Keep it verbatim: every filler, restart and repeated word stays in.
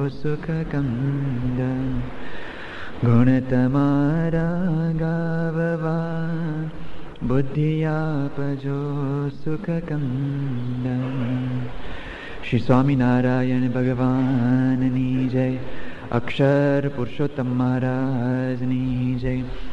સુખ કંદ ગુણ તમારા ગાવવા બુદ્ધિ આપજો સુખ કંદ. શ્રી સ્વામિનારાયણ ભગવાનની જય. અક્ષર પુરુષોત્તમ મહારાજની જય.